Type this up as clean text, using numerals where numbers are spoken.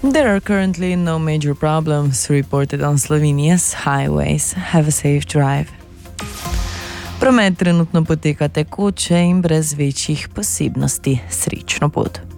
There are currently no major problems reported on Slovenia's highways. Have a safe drive. Promet trenutno poteka tekoče in brez večjih posebnosti. Srečno pot.